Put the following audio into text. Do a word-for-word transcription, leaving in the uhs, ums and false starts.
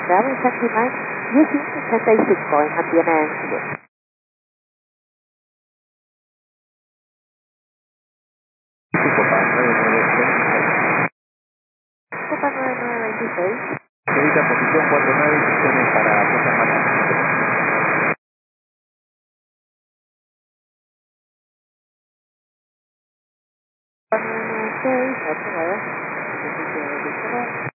Bravo Taxi Mike dieciocho ochenta y cinco en Andiana Angeles. Copa nueve nueve veintiséis. Señorita, posición cuatro nueve, instrucciones para César Mata. nueve nueve seis, ocho nueve.